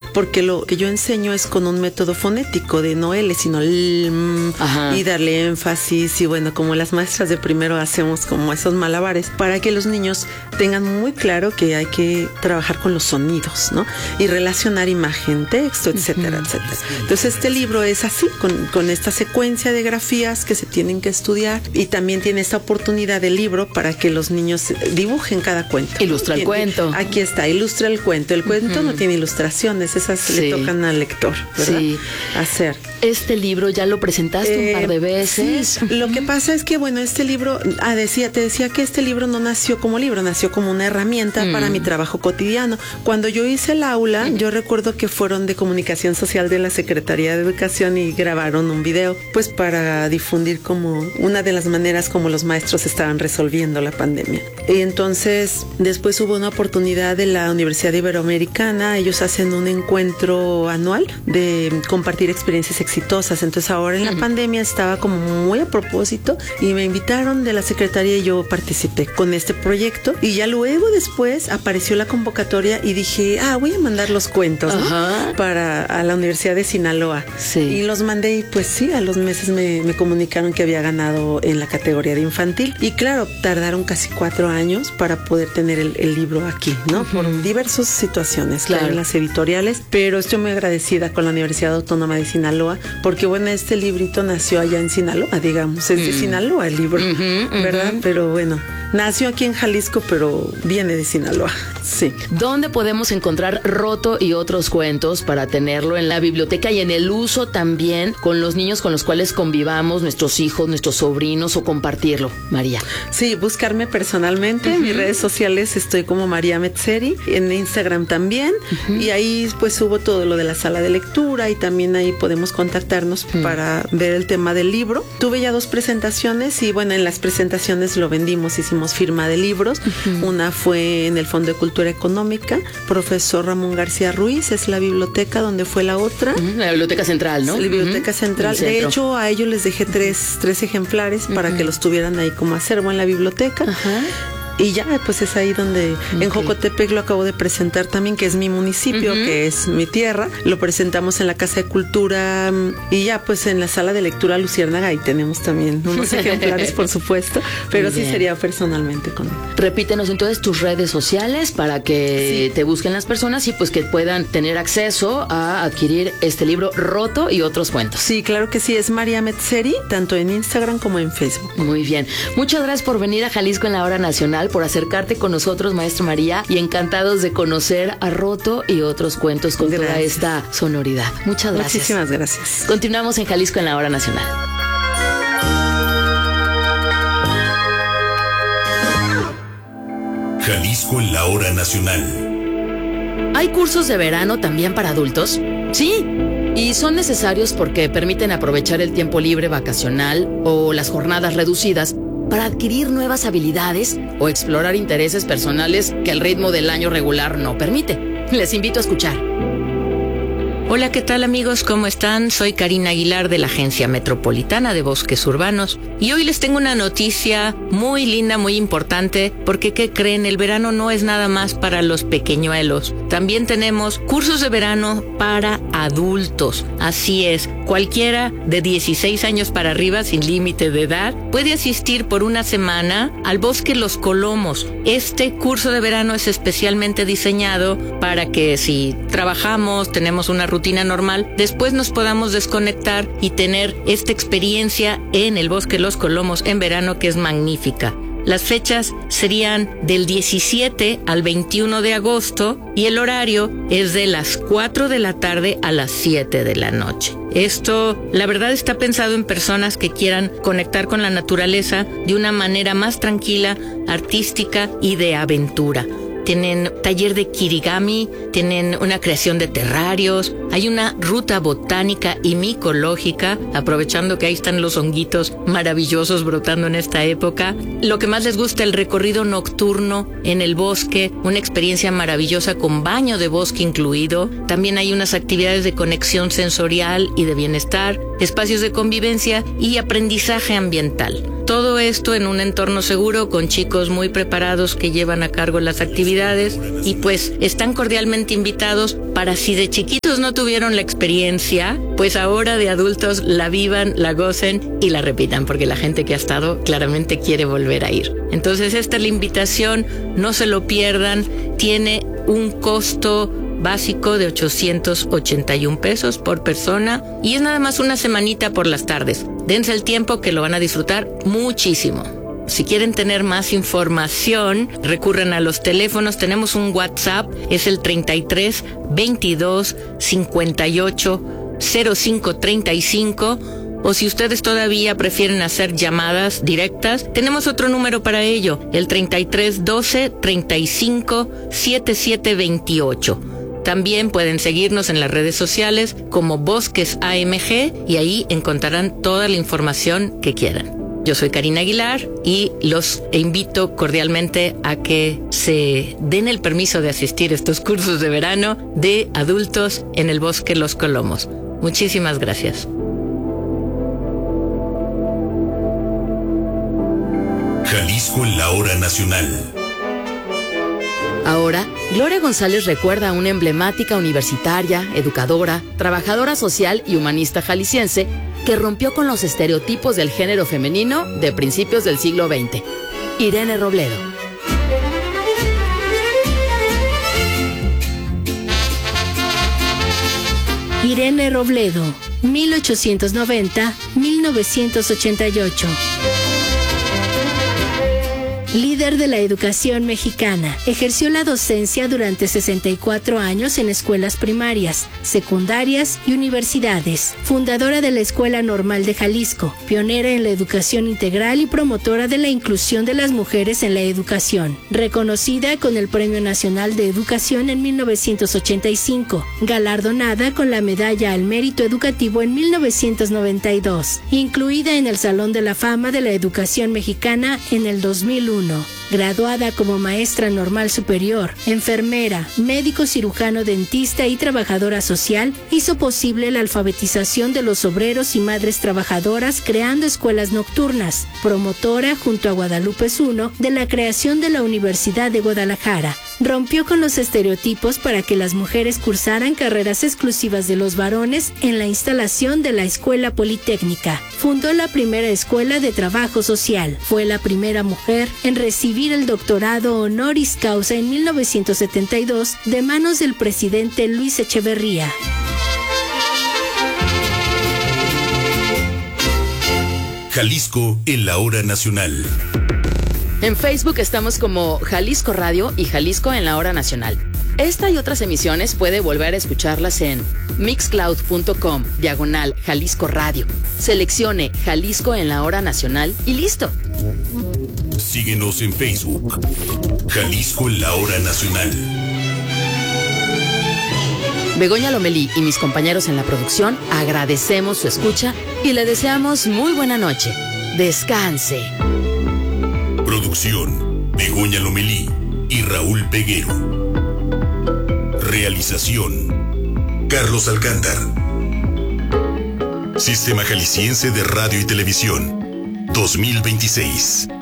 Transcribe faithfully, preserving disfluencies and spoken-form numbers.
porque lo que yo enseño es con un método fonético de no L, sino L, m, y darle énfasis, y bueno, como las maestras de primero hacemos como esos malabares, para que los niños tengan muy claro que hay que trabajar con los sonidos, ¿no? Y relacionar imagen, texto, etcétera, uh-huh. etcétera. Entonces este libro es así, con, con esta secuencia de grafías que se tienen que estudiar, y también tiene esta oportunidad del libro para que los niños dibujen cada cuento. Ilustra el cuento. Aquí está, ilustra el cuento. El cuento uh-huh. no tiene ilustraciones, esas sí. le tocan al lector, ¿verdad? Sí. Hacer. Este libro ya lo presentaste eh, un par de veces. Sí. Lo que pasa es que, bueno, este libro, ah, decía, te decía que este libro no nació como libro, nació como una herramienta mm. para mi trabajo cotidiano. Cuando yo hice el aula, mm. yo recuerdo que fueron de comunicación social de la Secretaría de Educación y grabaron un video, pues para difundir como una de las maneras como los maestros estaban resolviendo la pandemia. Y entonces, después hubo una oportunidad de la Universidad Iberoamericana, ellos hacen un encuentro anual de compartir experiencias exitosas. Entonces ahora en la uh-huh. pandemia estaba como muy a propósito y me invitaron de la secretaría y yo participé con este proyecto, y ya luego después apareció la convocatoria y dije, ah, voy a mandar los cuentos, ¿no? Uh-huh. para a la Universidad de Sinaloa. Sí. Y los mandé y pues sí, a los meses me, me comunicaron que había ganado en la categoría de infantil, y claro, tardaron casi cuatro años para poder tener el, el libro aquí, ¿no? Uh-huh. Por diversas situaciones, claro, en las editoriales, pero estoy muy agradecida con la Universidad Autónoma de Sinaloa, porque bueno, este librito nació allá en Sinaloa, digamos, es de mm. Sinaloa el libro, uh-huh, ¿verdad? Uh-huh. Pero bueno, nació aquí en Jalisco, pero viene de Sinaloa, sí. ¿Dónde podemos encontrar Roto y otros cuentos para tenerlo en la biblioteca y en el uso también con los niños con los cuales convivamos, nuestros hijos, nuestros sobrinos, o compartirlo, María? Sí, buscarme personalmente, uh-huh. en mis redes sociales estoy como María Metzeri, en Instagram también, uh-huh. y ahí pues subo todo lo de la sala de lectura, y también ahí podemos contactarnos uh-huh. para ver el tema del libro. Tuve ya dos presentaciones, y bueno, en las presentaciones lo vendimos, hicimos firma de libros. Uh-huh. Una fue en el Fondo de Cultura Económica, profesor Ramón García Ruiz, es la biblioteca donde fue la otra. Uh-huh. La biblioteca central, ¿no? La biblioteca uh-huh. central. De hecho, a ellos les dejé tres, tres ejemplares uh-huh. para que los tuvieran ahí como acervo en la biblioteca. Uh-huh. Y ya, pues es ahí donde okay. en Jocotepec lo acabo de presentar también, que es mi municipio, uh-huh. que es mi tierra. Lo presentamos en la Casa de Cultura, y ya pues en la sala de lectura Luciérnaga, ahí tenemos también unos ejemplares, por supuesto, pero Muy sí bien. Sería personalmente con él. Repítenos entonces tus redes sociales para que sí. te busquen las personas y pues que puedan tener acceso a adquirir este libro Roto y otros cuentos. Sí, claro que sí, es María Metzeri, tanto en Instagram como en Facebook. Muy bien. Muchas gracias por venir a Jalisco en la Hora Nacional, por acercarte con nosotros, maestra María, y encantados de conocer a Roto y otros cuentos con gracias. Toda esta sonoridad. Muchas gracias. Muchísimas gracias. Continuamos en Jalisco en la Hora Nacional. Jalisco en la Hora Nacional. ¿Hay cursos de verano también para adultos? Sí. Y son necesarios porque permiten aprovechar el tiempo libre vacacional o las jornadas reducidas para adquirir nuevas habilidades o explorar intereses personales que el ritmo del año regular no permite. Les invito a escuchar. Hola, ¿qué tal amigos? ¿Cómo están? Soy Karina Aguilar de la Agencia Metropolitana de Bosques Urbanos y hoy les tengo una noticia muy linda, muy importante, porque ¿qué creen? El verano no es nada más para los pequeñuelos. También tenemos cursos de verano para adultos. Así es, cualquiera de dieciséis años para arriba, sin límite de edad, puede asistir por una semana al Bosque Los Colomos. Este curso de verano es especialmente diseñado para que si trabajamos, tenemos una rutina rutina normal, después nos podamos desconectar y tener esta experiencia en el Bosque Los Colomos en verano, que es magnífica. Las fechas serían del diecisiete al veintiuno de agosto y el horario es de las cuatro de la tarde a las siete de la noche. Esto, la verdad, está pensado en personas que quieran conectar con la naturaleza de una manera más tranquila, artística y de aventura. Tienen taller de kirigami, tienen una creación de terrarios, Hay una ruta botánica y micológica, aprovechando que ahí están los honguitos maravillosos brotando en esta época. Lo que más les gusta, el recorrido nocturno en el bosque, una experiencia maravillosa con baño de bosque incluido. También hay unas actividades de conexión sensorial y de bienestar, espacios de convivencia y aprendizaje ambiental. Todo esto en un entorno seguro con chicos muy preparados que llevan a cargo las actividades y pues están cordialmente invitados para, si de chiquitos no tuvieron la experiencia, pues ahora de adultos la vivan, la gocen y la repitan, porque la gente que ha estado claramente quiere volver a ir. Entonces esta es la invitación, no se lo pierdan, tiene un costo básico de ochocientos ochenta y un pesos por persona y es nada más una semanita por las tardes. Dense el tiempo que lo van a disfrutar muchísimo. Si quieren tener más información, recurren a los teléfonos. Tenemos un WhatsApp, es el treinta y tres, veintidós, cincuenta y ocho, cero cinco treinta y cinco. O si ustedes todavía prefieren hacer llamadas directas, tenemos otro número para ello, el treinta y tres, doce, treinta y cinco, setenta y siete veintiocho. También pueden seguirnos en las redes sociales como Bosques A M G y ahí encontrarán toda la información que quieran. Yo soy Karina Aguilar y los invito cordialmente a que se den el permiso de asistir a estos cursos de verano de adultos en el Bosque Los Colomos. Muchísimas gracias. Jalisco en la hora nacional. Ahora, Gloria González recuerda a una emblemática universitaria, educadora, trabajadora social y humanista jalisciense que rompió con los estereotipos del género femenino de principios del siglo veinte. Irene Robledo. Irene Robledo, mil ochocientos noventa a mil novecientos ochenta y ocho. Líder de la educación mexicana, ejerció la docencia durante sesenta y cuatro años en escuelas primarias, secundarias y universidades. Fundadora de la Escuela Normal de Jalisco, pionera en la educación integral y promotora de la inclusión de las mujeres en la educación. Reconocida con el Premio Nacional de Educación en mil novecientos ochenta y cinco, galardonada con la Medalla al Mérito Educativo en mil novecientos noventa y dos, incluida en el Salón de la Fama de la Educación Mexicana en el dos mil uno. Graduada como maestra normal superior, enfermera, médico cirujano dentista y trabajadora social, hizo posible la alfabetización de los obreros y madres trabajadoras creando escuelas nocturnas, promotora junto a Guadalupe Zuno de la creación de la Universidad de Guadalajara. Rompió con los estereotipos para que las mujeres cursaran carreras exclusivas de los varones en la instalación de la Escuela Politécnica. Fundó la primera escuela de trabajo social. Fue la primera mujer en recibir el doctorado honoris causa en mil novecientos setenta y dos de manos del presidente Luis Echeverría. Jalisco en la hora nacional. En Facebook estamos como Jalisco Radio y Jalisco en la hora nacional. Esta y otras emisiones puede volver a escucharlas en mixcloud.com, diagonal Jalisco Radio. Seleccione Jalisco en la hora nacional y listo. Síguenos en Facebook. Jalisco en la hora nacional. Begoña Lomelí y mis compañeros en la producción agradecemos su escucha y le deseamos muy buena noche. Descanse. Producción, Begoña Lomelí y Raúl Peguero. Realización, Carlos Alcántar. Sistema Jalisciense de Radio y Televisión, dos mil veintiséis.